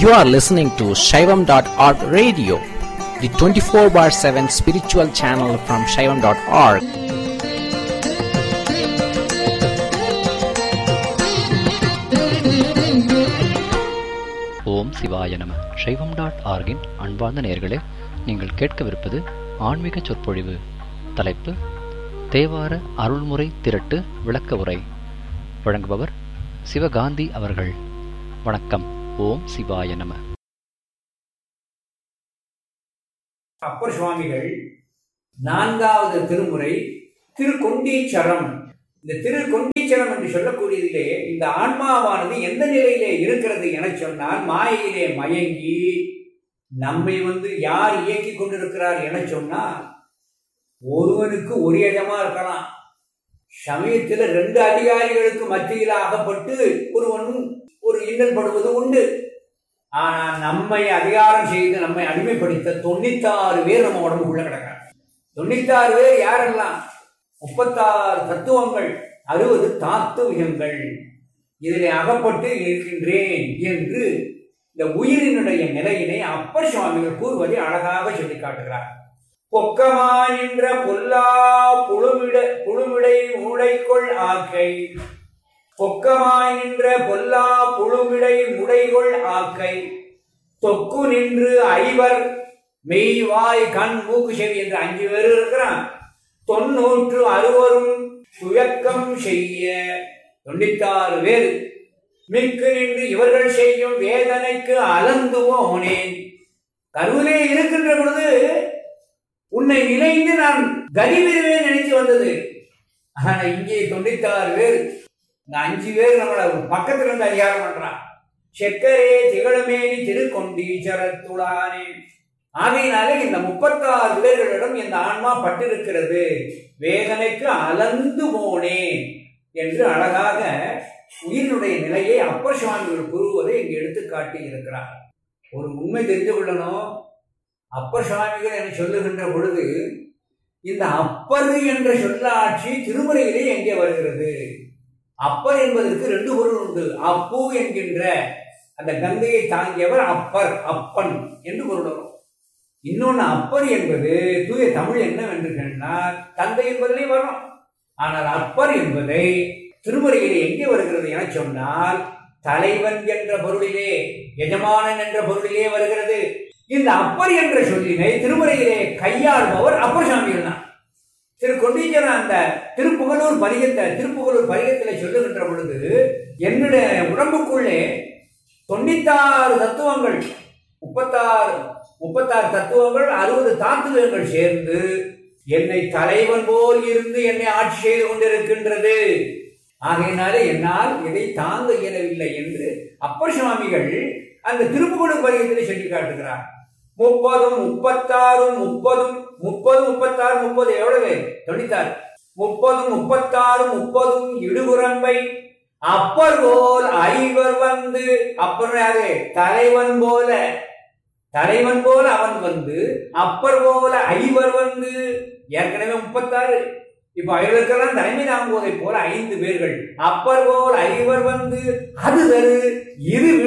You are listening to Shaivam.org radio, the 24/7 spiritual channel from Shaivam.org. ஓம் சிவாய நம. Shaivam.org-இன் அன்பார்ந்த நேயர்களே, நீங்கள் கேட்கவிருப்பது ஆன்மீக சொற்பொழிவு. தலைப்பு தேவார அருள்முறை திரட்டு விளக்க உரை. வழங்குபவர் சிவகாந்தி அவர்கள். வணக்கம். ஓம் சிவாய நம. அப்பர் சுவாமிகள் 4வது திருமுறை திருக்கொண்டீச்சரம். இந்த திருக்கொண்டீச்சரம் என்று சொல்லக்கூடியதிலே இந்த ஆன்மாவானது எந்த நிலையிலே இருக்கிறது என சொன்னால், மாயையிலே மயங்கி நம்மை யார் இயக்கி கொண்டிருக்கிறார் என சொன்னால், ஒருவனுக்கு ஒரு இடமா இருக்கலாம். சமயத்தில் 2 அதிகாரிகளுக்கு மத்தியில் அகப்பட்டு ஒருவனும் ஒரு இன்னல் படுவது உண்டு. ஆனால் நம்மை அதிகாரம் செய்து நம்மை அடிமைப்படுத்த 96 பேர் நம்ம உடம்புக்குள்ள கிடக்கிறாங்க. 96 பேர் யாரெல்லாம்? 36 தத்துவங்கள், 60 தாத்துவியங்கள். இதில் அகப்பட்டு இருக்கின்றேன் என்று இந்த உயிரினுடைய நிலையினை அப்பர் சுவாமிகள் கூறுவதை அழகாக சொல்லி காட்டுகிறார். பொக்கமாய் நின்ற பொல்லா புழுமிடை மூடைக்குள் ஆக்கை, பொக்கமாய் நின்ற பொல்லா புழுமிடை முடைகொள் ஆக்கை, தொக்கு நின்று ஐவர் மெய் வாய் கண் மூக்கு செவி என்று 5 பேர் இருக்கிறான். 90 சுயக்கம் செய்ய 96 பேர் மிக்கு நின்று இவர்கள் செய்யும் வேதனைக்கு அலந்துவோனேன். கருவிலே இருக்கின்ற பொழுது உன்னை நினைந்து நான் கதிவிருவே நினைச்சு வந்தது. ஆனா இங்கே 96 பேர், இந்த 5 பேர் நம்மள பக்கத்துல இருந்து அதிகாரம் பண்றான். செக்கரே திகழமேனி திருக்கொண்டீச்சரத்துடானே. ஆகையினாலே இந்த 36 பேர்களிடம் இந்த ஆன்மா பட்டிருக்கிறது. வேதனைக்கு அலந்து போனேன் என்று அழகாக உயிரினுடைய நிலையை அப்பர் சுவாமிகள் கூறுவதை இங்கு எடுத்து காட்டி இருக்கிறார். ஒரு உண்மை தெரிந்து கொள்ளணும். அப்பர் சுவாமிகள் என சொல்லுகின்ற பொழுது இந்த அப்பர் என்ற சொல்லாட்சி திருமுறையிலே எங்கே வருகிறது? அப்பர் என்பதற்கு 2 பொருள் உண்டு. அப்பு என்கின்ற அந்த கங்கையை தாங்கியவர் அப்பர், அப்பன் என்று பொருள் வரும். இன்னொன்று அப்பர் என்பது தூய தமிழ் என்னவென்று சொன்னால் தந்தை என்பதிலே வரும். ஆனால் அப்பர் என்பதை திருமுறையிலே எங்கே வருகிறது என சொன்னால் தலைவன் என்ற பொருளிலே, எஜமானன் என்ற பொருளிலே வருகிறது. இந்த அப்பர் என்ற சொல்லினை திருமுறையிலே கையாள்பவர் அப்பர் சுவாமிகள் தான். திருக்கொண்டீச்சரம் அந்த திருப்புகலூர் பதிகத்திலே சொல்லுகின்ற பொழுது, என்னுடைய உடம்புக்குள்ளே 96 தத்துவங்கள், 36 தத்துவங்கள், 60 தாத்துவங்கள் சேர்ந்து என்னை தலைவன் போல் இருந்து என்னை ஆட்சி செய்து கொண்டிருக்கின்றது. ஆகையினாலே என்னால் இதை தாங்க இயலவில்லை என்று அப்பர் சுவாமிகள் அந்த திருப்புகலூர் பதிகத்திலே சொல்லி காட்டுகிறார். 30 36 எவ்வளவு? 96. 30 36 30 இடுகுரம்பை அப்பர் போல் ஐவர் வந்து, அப்பர் யாரு? தலைவன் போல அவன் வந்து, அப்பர் போல ஐவர் வந்து. ஏற்கனவே 36, இப்ப ஐவருக்கெல்லாம் தலைமை தாங்குவதை போல 5 பேர்கள். அப்பர் போல் ஐவர் வந்து அது இரு